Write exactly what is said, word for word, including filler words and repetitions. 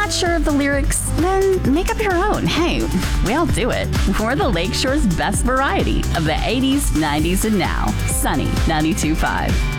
Not sure of the lyrics? Then make up your own. Hey, we all do it. We're the Lakeshore's best variety of the eighties, nineties, and now. Sunny ninety-two point five.